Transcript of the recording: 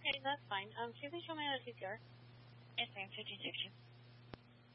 Okay, that's fine. Please show me the CPR. Yes, ma'am. 1560.